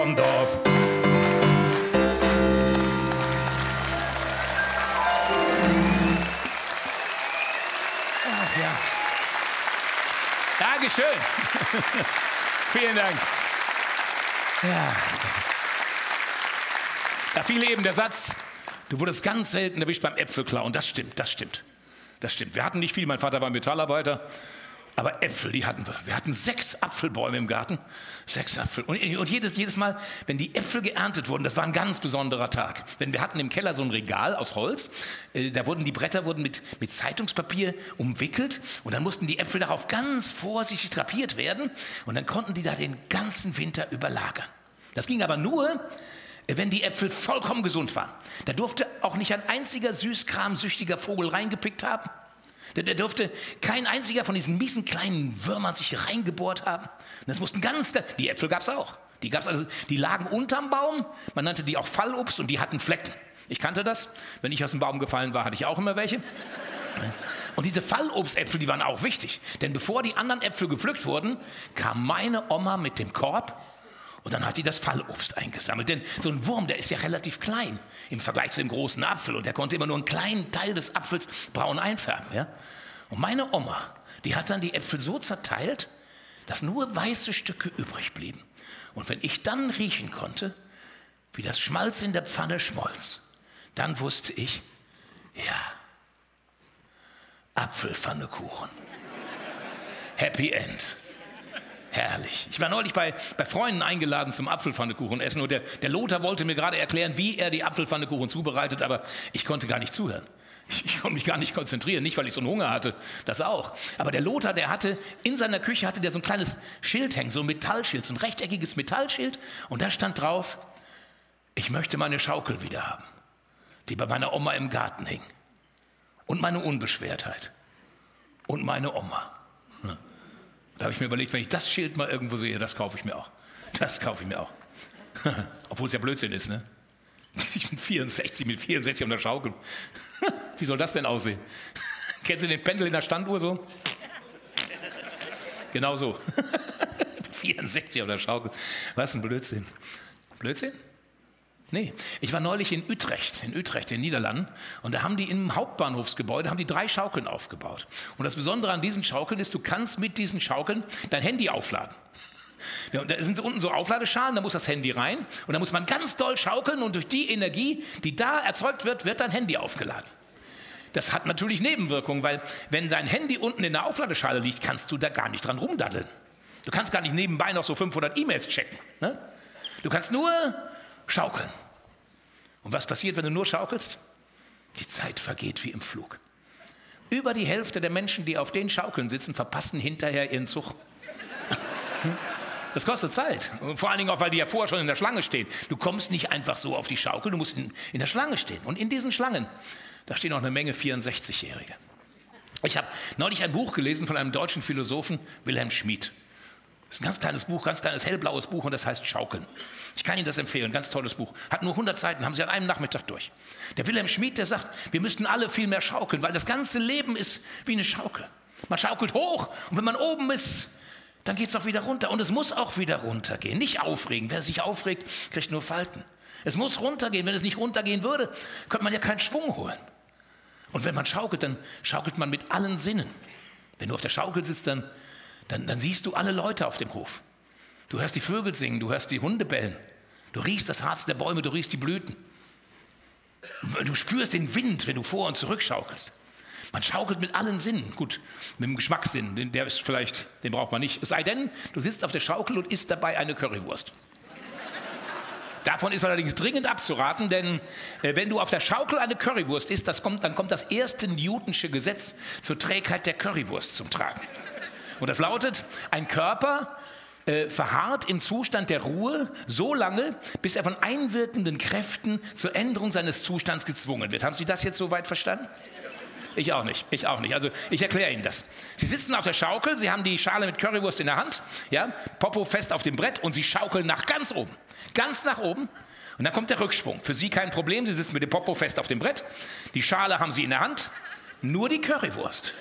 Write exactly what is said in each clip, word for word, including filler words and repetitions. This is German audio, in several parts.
vom Dorf. Ach ja. Dankeschön. Vielen Dank. Ja. Da fiel eben der Satz, du wurdest ganz selten erwischt beim Äpfelklauen. Das stimmt, das stimmt. Das stimmt. Wir hatten nicht viel, mein Vater war Metallarbeiter. Aber Äpfel, die hatten wir. Wir hatten sechs Apfelbäume im Garten. Sechs Apfel. Und, und jedes, jedes Mal, wenn die Äpfel geerntet wurden, das war ein ganz besonderer Tag. Denn wir hatten im Keller so ein Regal aus Holz. Äh, da wurden die Bretter wurden mit, mit Zeitungspapier umwickelt. Und dann mussten die Äpfel darauf ganz vorsichtig drapiert werden. Und dann konnten die da den ganzen Winter überlagern. Das ging aber nur, wenn die Äpfel vollkommen gesund waren. Da durfte auch nicht ein einziger süßkramsüchtiger Vogel reingepickt haben. Der, der durfte kein einziger von diesen miesen kleinen Würmern sich reingebohrt haben. Das mussten ganz, die Äpfel gab es auch. Die, gab's also, die lagen unterm Baum, man nannte die auch Fallobst und die hatten Flecken. Ich kannte das. Wenn ich aus dem Baum gefallen war, hatte ich auch immer welche. Und diese Fallobstäpfel, die waren auch wichtig. Denn bevor die anderen Äpfel gepflückt wurden, kam meine Oma mit dem Korb. Und dann hat sie das Fallobst eingesammelt. Denn so ein Wurm, der ist ja relativ klein im Vergleich zu dem großen Apfel. Und der konnte immer nur einen kleinen Teil des Apfels braun einfärben. Ja? Und meine Oma, die hat dann die Äpfel so zerteilt, dass nur weiße Stücke übrig blieben. Und wenn ich dann riechen konnte, wie das Schmalz in der Pfanne schmolz, dann wusste ich, ja, Apfelpfannekuchen. Happy End. Herrlich. Ich war neulich bei, bei Freunden eingeladen zum Apfelpfannekuchen essen und der, der Lothar wollte mir gerade erklären, wie er die Apfelpfannekuchen zubereitet, aber ich konnte gar nicht zuhören. Ich, ich konnte mich gar nicht konzentrieren, nicht weil ich so einen Hunger hatte, das auch. Aber der Lothar, der hatte, in seiner Küche hatte der so ein kleines Schild hängen, so ein Metallschild, so ein rechteckiges Metallschild und da stand drauf, ich möchte meine Schaukel wieder haben, die bei meiner Oma im Garten hing. Und meine Unbeschwertheit. Und meine Oma. Hm. Da habe ich mir überlegt, wenn ich das Schild mal irgendwo sehe, das kaufe ich mir auch. Das kaufe ich mir auch. Obwohl es ja Blödsinn ist, ne? Ich bin vierundsechzig, mit vierundsechzig auf der Schaukel. Wie soll das denn aussehen? Kennst du den Pendel in der Standuhr so? Genau so. vierundsechzig auf der Schaukel. Was ein Blödsinn. Blödsinn? Nee, ich war neulich in Utrecht, in Utrecht, in den Niederlanden, und da haben die im Hauptbahnhofsgebäude haben die drei Schaukeln aufgebaut. Und das Besondere an diesen Schaukeln ist, du kannst mit diesen Schaukeln dein Handy aufladen. Ja, und da sind unten so Aufladeschalen, da muss das Handy rein und da muss man ganz doll schaukeln und durch die Energie, die da erzeugt wird, wird dein Handy aufgeladen. Das hat natürlich Nebenwirkungen, weil wenn dein Handy unten in der Aufladeschale liegt, kannst du da gar nicht dran rumdaddeln. Du kannst gar nicht nebenbei noch so fünfhundert E-Mails checken. Ne? Du kannst nur schaukeln. Und was passiert, wenn du nur schaukelst? Die Zeit vergeht wie im Flug. Über die Hälfte der Menschen, die auf den Schaukeln sitzen, verpassen hinterher ihren Zug. Das kostet Zeit. Und vor allen Dingen auch, weil die ja vorher schon in der Schlange stehen. Du kommst nicht einfach so auf die Schaukel, du musst in, in der Schlange stehen. Und in diesen Schlangen, da stehen auch eine Menge vierundsechzigjährige. Ich habe neulich ein Buch gelesen von einem deutschen Philosophen, Wilhelm Schmid. Das ist ein ganz kleines Buch, ganz kleines hellblaues Buch und das heißt Schaukeln. Ich kann Ihnen das empfehlen, ganz tolles Buch. Hat nur hundert Seiten, haben Sie an einem Nachmittag durch. Der Wilhelm Schmid, der sagt, wir müssten alle viel mehr schaukeln, weil das ganze Leben ist wie eine Schaukel. Man schaukelt hoch und wenn man oben ist, dann geht es auch wieder runter. Und es muss auch wieder runtergehen. Nicht aufregen. Wer sich aufregt, kriegt nur Falten. Es muss runtergehen. Wenn es nicht runtergehen würde, könnte man ja keinen Schwung holen. Und wenn man schaukelt, dann schaukelt man mit allen Sinnen. Wenn du auf der Schaukel sitzt, dann Dann, dann siehst du alle Leute auf dem Hof. Du hörst die Vögel singen, du hörst die Hunde bellen. Du riechst das Harz der Bäume, du riechst die Blüten. Du spürst den Wind, wenn du vor und zurück schaukelst. Man schaukelt mit allen Sinnen. Gut, mit dem Geschmackssinn, den, der ist vielleicht, den braucht man nicht. Es sei denn, du sitzt auf der Schaukel und isst dabei eine Currywurst. Davon ist allerdings dringend abzuraten, denn äh, wenn du auf der Schaukel eine Currywurst isst, das kommt, dann kommt das erste Newtonsche Gesetz zur Trägheit der Currywurst zum Tragen. Und das lautet, ein Körper äh, verharrt im Zustand der Ruhe so lange, bis er von einwirkenden Kräften zur Änderung seines Zustands gezwungen wird. Haben Sie das jetzt soweit verstanden? Ich auch nicht, ich auch nicht. Also ich erkläre Ihnen das. Sie sitzen auf der Schaukel, Sie haben die Schale mit Currywurst in der Hand, ja, Popo fest auf dem Brett und Sie schaukeln nach ganz oben, ganz nach oben. Und dann kommt der Rückschwung. Für Sie kein Problem, Sie sitzen mit dem Popo fest auf dem Brett, die Schale haben Sie in der Hand, nur die Currywurst.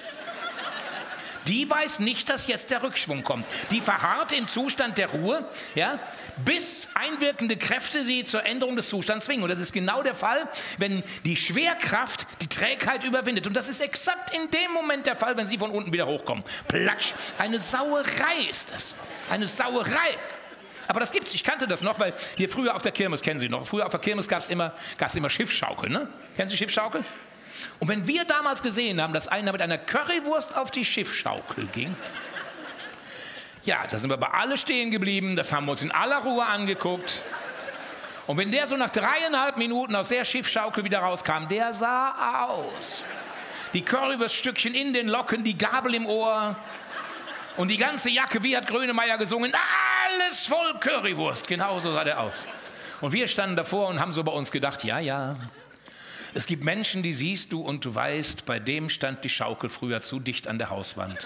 Die weiß nicht, dass jetzt der Rückschwung kommt. Die verharrt im Zustand der Ruhe, ja, bis einwirkende Kräfte sie zur Änderung des Zustands zwingen. Und das ist genau der Fall, wenn die Schwerkraft die Trägheit überwindet. Und das ist exakt in dem Moment der Fall, wenn sie von unten wieder hochkommen. Platsch. Eine Sauerei ist das. Eine Sauerei. Aber das gibt's. Ich kannte das noch, weil hier früher auf der Kirmes, kennen Sie noch, früher auf der Kirmes gab es immer, gab's immer Schiffschaukel. Ne? Kennen Sie Schiffschaukel? Und wenn wir damals gesehen haben, dass einer mit einer Currywurst auf die Schiffschaukel ging, ja, da sind wir bei alle stehen geblieben, das haben wir uns in aller Ruhe angeguckt. Und wenn der so nach dreieinhalb Minuten aus der Schiffschaukel wieder rauskam, der sah aus. Die Currywurststückchen in den Locken, die Gabel im Ohr und die ganze Jacke, wie hat Grönemeyer gesungen, alles voll Currywurst. Genau so sah der aus. Und wir standen davor und haben so bei uns gedacht, ja, ja, es gibt Menschen, die siehst du und du weißt, bei dem stand die Schaukel früher zu dicht an der Hauswand.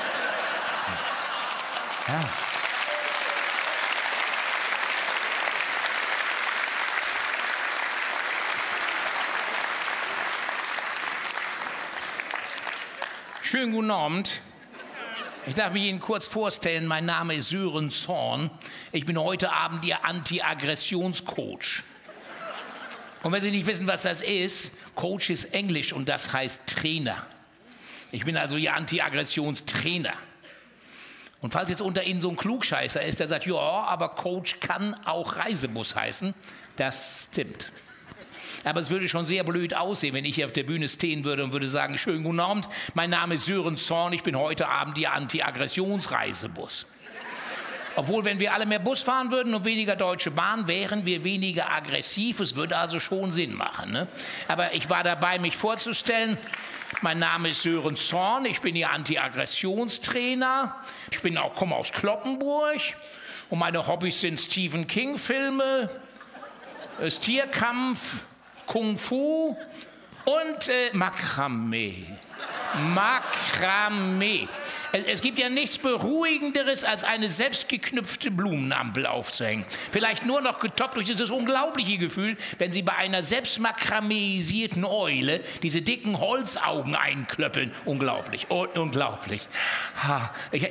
Ja. Schönen guten Abend. Ich darf mich Ihnen kurz vorstellen, mein Name ist Sören Zorn. Ich bin heute Abend Ihr Anti-Aggressionscoach. Und wenn Sie nicht wissen, was das ist, Coach ist Englisch und das heißt Trainer. Ich bin also Ihr Anti-Aggressionstrainer. Und falls jetzt unter Ihnen so ein Klugscheißer ist, der sagt, ja, aber Coach kann auch Reisebus heißen, das stimmt. Aber es würde schon sehr blöd aussehen, wenn ich hier auf der Bühne stehen würde und würde sagen, schönen guten Abend, mein Name ist Sören Zorn, ich bin heute Abend Ihr Anti-Aggressionsreisebus. Obwohl, wenn wir alle mehr Bus fahren würden und weniger Deutsche Bahn, wären wir weniger aggressiv. Es würde also schon Sinn machen. Ne? Aber ich war dabei, mich vorzustellen. Mein Name ist Sören Zorn, ich bin Ihr Anti-Aggressionstrainer. Ich bin auch, komme aus Cloppenburg und meine Hobbys sind Stephen King-Filme, das Tierkampf, Kung Fu und äh, Makramee. Makramee. Es, es gibt ja nichts Beruhigenderes, als eine selbstgeknüpfte Blumenampel aufzuhängen. Vielleicht nur noch getoppt durch dieses unglaubliche Gefühl, wenn Sie bei einer selbstmakrameisierten Eule diese dicken Holzaugen einklöppeln. Unglaublich, un unglaublich. Ha, ich